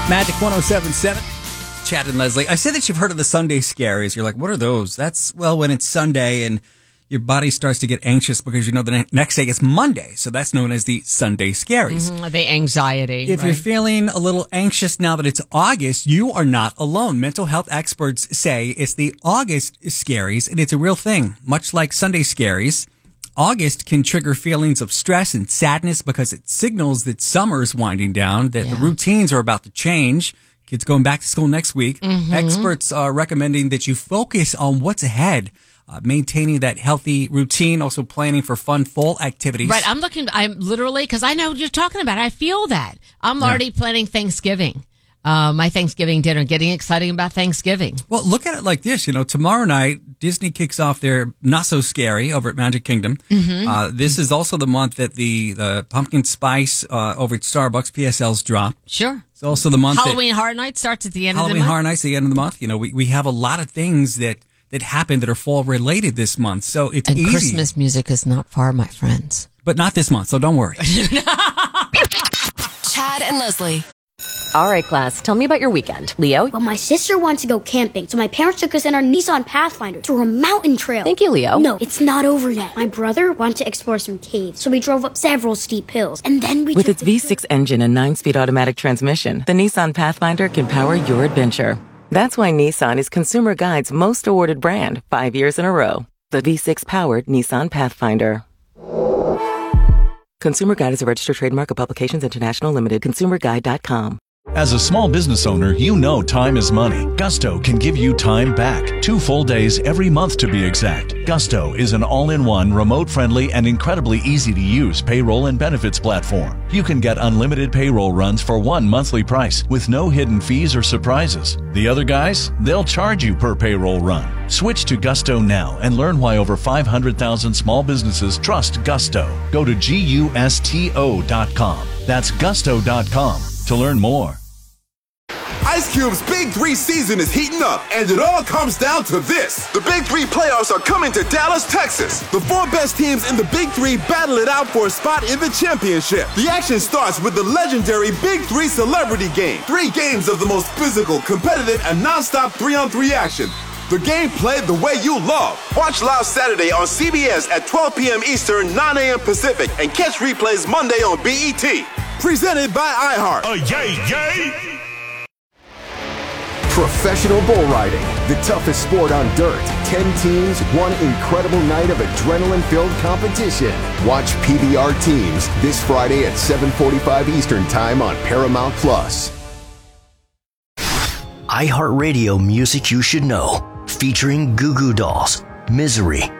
Magic 107.7. Chad and Leslie. I said that you've heard of the Sunday scaries. You're like, what are those? That's, well, when it's Sunday and your body starts to get anxious because you know the next day is Monday. So that's known as the Sunday scaries. The anxiety. If you're feeling a little anxious now that it's August, you are not alone. Mental health experts say it's the August scaries, and it's a real thing. Much like Sunday scaries, August can trigger feelings of stress and sadness because it signals that summer is winding down, that the routines are about to change. Kids going back to school next week. Experts are recommending that you focus on what's ahead, maintaining that healthy routine, also planning for fun fall activities. Right. I'm literally, because I know what you're talking about. I feel that. I'm already planning Thanksgiving. My Thanksgiving dinner, getting excited about Thanksgiving. Well, look at it like this. You know, tomorrow night, Disney kicks off their Not So Scary over at Magic Kingdom. This is also the month that the pumpkin spice over at Starbucks PSLs drop. Sure. It's also the month Halloween Horror Night starts at the end of the month. Halloween Horror Nights at the end of the month. You know, we have a lot of things that happen that are fall related this month. So it's easy. And Christmas music is not far, my friends. But not this month, so don't worry. Chad and Leslie. All right, class, tell me about your weekend. Leo? Well, my sister wanted to go camping, so my parents took us in our Nissan Pathfinder to a mountain trail. Thank you, Leo. No, it's not over yet. My brother wanted to explore some caves, so we drove up several steep hills, and then we With its V6 engine and 9-speed automatic transmission, the Nissan Pathfinder can power your adventure. That's why Nissan is Consumer Guide's most awarded brand 5 years in a row. The V6-powered Nissan Pathfinder. Consumer Guide is a registered trademark of Publications International Limited. ConsumerGuide.com. As a small business owner, you know time is money. Gusto can give you time back. 2 full days every month to be exact. Gusto is an all-in-one, remote-friendly, and incredibly easy-to-use payroll and benefits platform. You can get unlimited payroll runs for one monthly price with no hidden fees or surprises. The other guys, they'll charge you per payroll run. Switch to Gusto now and learn why over 500,000 small businesses trust Gusto. Go to GUSTO.com. That's Gusto.com to learn more. Ice Cube's Big 3 season is heating up, and it all comes down to this. The Big 3 playoffs are coming to Dallas, Texas. The 4 best teams in the Big 3 battle it out for a spot in the championship. The action starts with the legendary Big 3 Celebrity Game. 3 games of the most physical, competitive, and non-stop 3-on-3 action. The game played the way you love. Watch live Saturday on CBS at 12 p.m. Eastern, 9 a.m. Pacific, and catch replays Monday on BET. Presented by iHeart. Yay! Professional bull riding, the toughest sport on dirt. 10 teams, one incredible night of adrenaline-filled competition. Watch PBR Teams this Friday at 7:45 Eastern Time on Paramount+. iHeartRadio Music You Should Know, featuring Goo Goo Dolls, Misery,